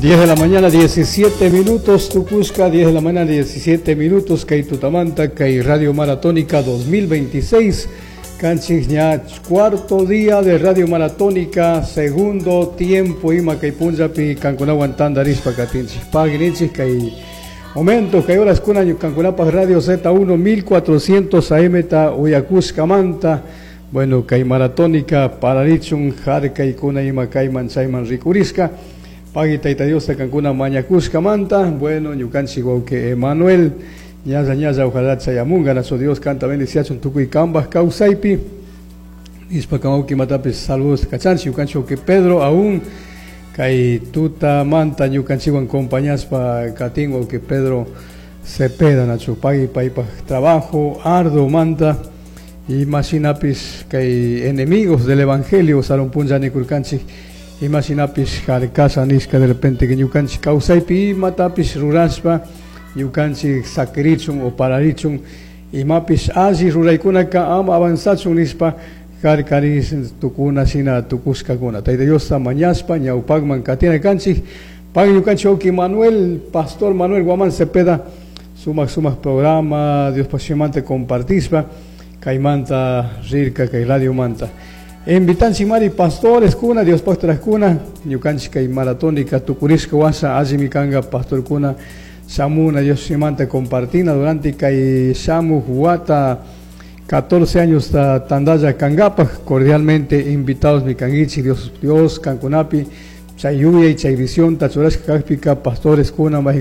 10 de la mañana, 17 minutos, Tucusca, 10 de la mañana, 17 minutos, Kay Tutamanta, Kay Radio Maratónica 2026, Canchigña, cuarto día de Radio Maratónica, segundo tiempo, Ima Kay Punjapi, Cancunaguantán, Darispa, Catinchi, Paginichi, Kay momento, Kay Horas Cunaño, Cancunapas Radio Z1, 1400 AM, Uyacusca Manta, bueno, Kay Maratónica, Pararichun, Jarca y Kuna Ima Kay Manchayman Ricurisca. Pagi taita Dios ta Cancuna Mañacusca Manta, bueno, Ñucanchi Guauque Emanuel, Ñaza ojalá Chayamunga, Nazo Dios canta bendición Tucuy Cambas, Causaipi, Ispa Camauki Matapes, saludos Cachanchi, Ñucanchi Guauque Pedro, aún, Cay Tuta Manta, Ñucanchi Guan compañías pa Catingo que Pedro Cepeda, Nacho Pagi, Paipa trabajo, Ardo Manta, y Machinapis, Cay enemigos del Evangelio, Salón Punja Nicurcanchi. Imaginapis Jarcasa Nisca de repente que Yucanchi Causaipi Matapis Ruraspa Yucanchi Sakirichun o Pararichun y Mapis Azi Ruraikunaka Am Avanzachun Nispa Jarcaris Tucuna Sina Tucusca Guna Taideyosa Mañaspa Ñaupagman Katina Canchi Pag Yucanchi Oki Manuel Pastor Manuel Guaman Cepeda Sumas programa Dios pasionante compartispa Caimanta Rirca Radio Manta Invitanchi Mari Pastores Cuna, Dios Pastores Cuna, Yucanchica y Maratónica, Tucurisca Wasa, Azimicanga, Pastor Cuna, Samuna, Dios Simante Compartina, durante Kai Samu, Huata, 14 años, Tandaya Cangapa, cordialmente invitados Micangichi, Dios, Cancunapi, Chayuya y Chayvisión, Tachurasca Cáspica, Pastores Cuna,